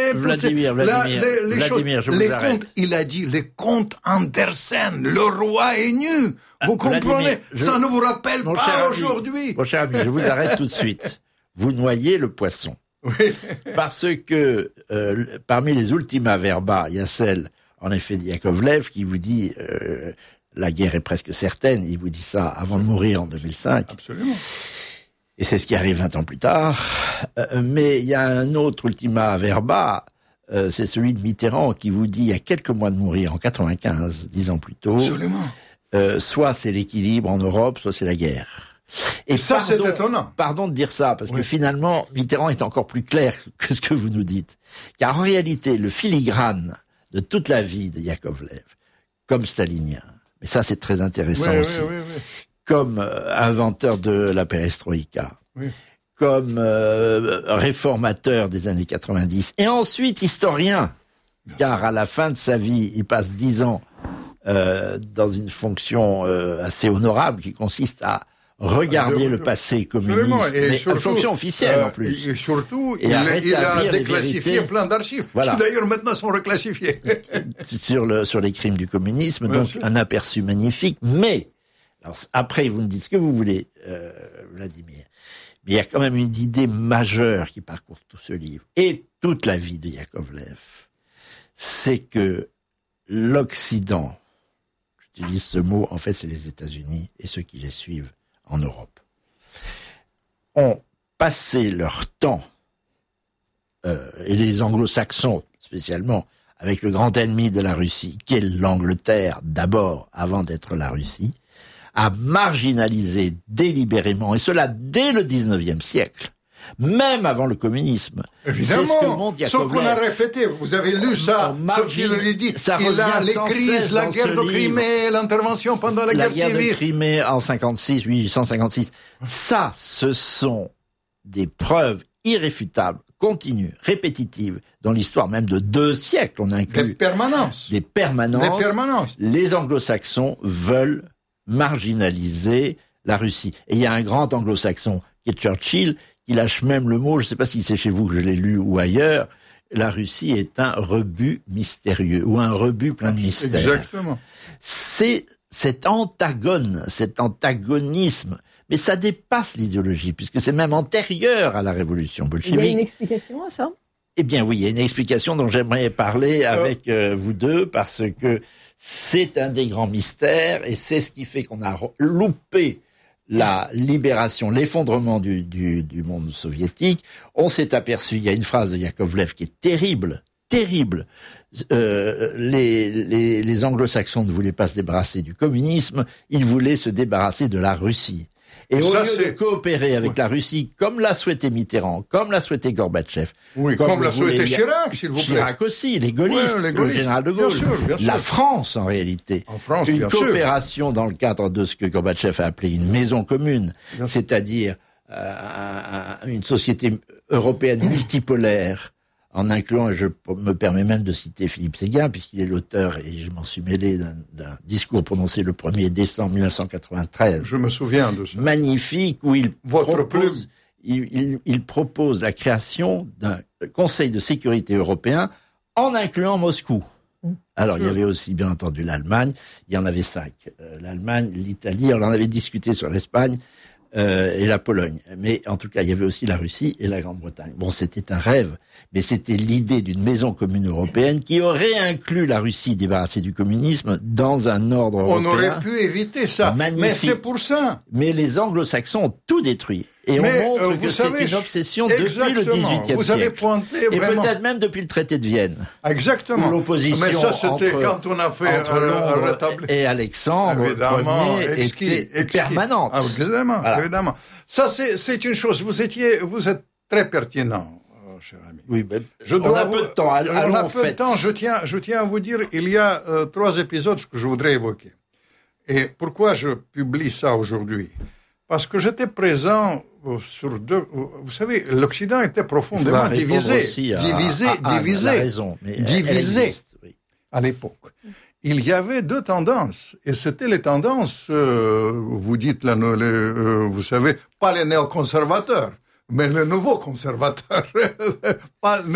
Vladimir, je vous arrête. Contes, il a dit les contes Andersen, le roi est nu. Vous comprenez? Ça ne vous rappelle pas aujourd'hui. Mon cher ami, je vous arrête tout de suite. Vous noyez le poisson. Oui. Parce que parmi les ultima verba, il y a celle, en effet, de Yakovlev qui vous dit la guerre est presque certaine. Il vous dit ça avant de mourir en 2005. Absolument. Et c'est ce qui arrive 20 ans plus tard. Mais il y a un autre ultima verba, c'est celui de Mitterrand qui vous dit il y a quelques mois de mourir, en 95, 10 ans plus tôt. Absolument. Soit c'est l'équilibre en Europe, soit c'est la guerre. Et ça, c'est étonnant. Pardon de dire ça, parce que finalement, Mitterrand est encore plus clair que ce que vous nous dites. Car en réalité, le filigrane de toute la vie de Yakovlev, comme stalinien, mais ça c'est très intéressant aussi, comme inventeur de la perestroïka, comme réformateur des années 90, et ensuite historien, car à la fin de sa vie, il passe 10 ans dans une fonction assez honorable qui consiste à regarder le passé communiste, mais surtout, fonction officielle en plus. Et surtout, il a déclassifié plein d'archives, qui d'ailleurs maintenant sont reclassifiées. sur les crimes du communisme, donc un aperçu magnifique. Mais, alors, après vous me dites ce que vous voulez, Vladimir, mais il y a quand même une idée majeure qui parcourt tout ce livre, et toute la vie de Yakovlev, c'est que l'Occident, j'utilise ce mot, en fait c'est les États-Unis et ceux qui les suivent, en Europe, ont passé leur temps, et les anglo-saxons spécialement, avec le grand ennemi de la Russie, qui est l'Angleterre d'abord, avant d'être la Russie, à marginaliser délibérément, et cela dès le 19e siècle, même avant le communisme. Évidemment, c'est ce que montre Yakovlev. Sauf qu'on a répété, vous avez lu ça, il dit, il a les crises, la guerre de Crimée, l'intervention pendant la guerre civile. La guerre de Crimée en 56, 1856. Ça, ce sont des preuves irréfutables, continues, répétitives, dans l'histoire même de 2 siècles. On inclut des permanences. Les anglo-saxons veulent marginaliser la Russie. Et il y a un grand anglo-saxon qui est Churchill, qui lâche même le mot, je ne sais pas si c'est chez vous que je l'ai lu ou ailleurs, la Russie est un rebut mystérieux, ou un rebut plein de mystères. Exactement. C'est cet antagonisme, mais ça dépasse l'idéologie, puisque c'est même antérieur à la révolution bolchevique. Il y a une explication à ça ? Eh bien oui, il y a une explication dont j'aimerais parler avec vous deux, parce que c'est un des grands mystères, et c'est ce qui fait qu'on a loupé la libération, l'effondrement du monde soviétique. On s'est aperçu, il y a une phrase de Yakovlev qui est terrible. Les anglo-saxons ne voulaient pas se débarrasser du communisme, ils voulaient se débarrasser de la Russie. Et au lieu de coopérer avec la Russie, comme l'a souhaité Mitterrand, comme l'a souhaité Gorbatchev, comme l'a souhaité Chirac, s'il vous plaît. Chirac aussi, les gaullistes, le général de Gaulle, bien sûr. La France en réalité, une coopération dans le cadre de ce que Gorbatchev a appelé une maison commune, c'est-à-dire une société européenne multipolaire, en incluant, et je me permets même de citer Philippe Séguin, puisqu'il est l'auteur, et je m'en suis mêlé, d'un discours prononcé le 1er décembre 1993. Je me souviens de ça. Magnifique, où il propose la création d'un Conseil de sécurité européen en incluant Moscou. Alors, il y avait aussi, bien entendu, l'Allemagne. Il y en avait 5. L'Allemagne, l'Italie, on en avait discuté sur l'Espagne, et la Pologne. Mais en tout cas, il y avait aussi la Russie et la Grande-Bretagne. Bon, c'était un rêve, mais c'était l'idée d'une maison commune européenne qui aurait inclus la Russie débarrassée du communisme dans un ordre européen. On aurait pu éviter ça, mais c'est pour ça. Mais les anglo-saxons ont tout détruit. Et on montre que c'est une obsession depuis le XVIIIe siècle. Vous avez pointé et vraiment... peut-être même depuis le traité de Vienne. Exactement. L'opposition mais ça, c'était quand on a fait entre Londres et Alexandre Ier était permanente. Évidemment. Ça, c'est une chose. Vous êtes très pertinent, cher ami. Oui, mais on a peu de temps. On a peu de temps. Je tiens à vous dire, il y a 3 épisodes que je voudrais évoquer. Et pourquoi je publie ça aujourd'hui ? Parce que j'étais présent sur 2... Vous savez, l'Occident était profondément divisé. Divisé à l'époque. Il y avait 2 tendances. Et c'était les tendances, vous dites, vous savez, pas les néoconservateurs, mais les nouveaux conservateurs. Pas